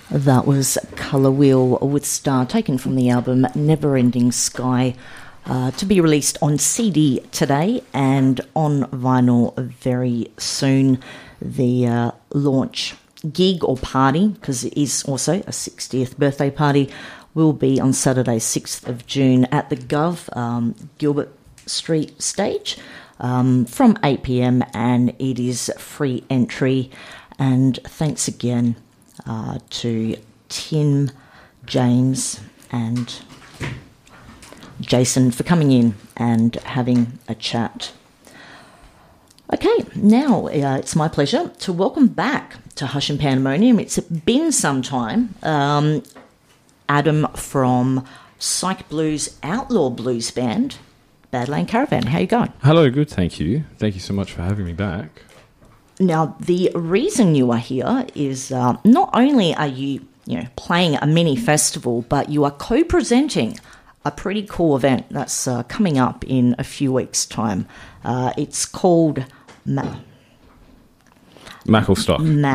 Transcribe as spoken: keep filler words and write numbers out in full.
That was Colour Wheel with Star, taken from the album Never Ending Sky, uh, to be released on C D today and on vinyl very soon. The uh, launch gig or party, because it is also a sixtieth birthday party, will be on Saturday, sixth of June at the Gov, um, Gilbert Street stage, um, from eight p.m, and it is free entry. And thanks again Uh, to Tim, James and Jason for coming in and having a chat. Okay, now uh, it's my pleasure to welcome back to Hush and Pandemonium. It's been some time. Um, Adam from Psych Blues Outlaw Blues Band, Badland Caravan. How you going? Hello, good, thank you. Thank you so much for having me back. Now, the reason you are here is uh, not only are you, you know, playing a mini festival, but you are co-presenting a pretty cool event that's uh, coming up in a few weeks' time. Uh, it's called Ma- Macklestock. Ma-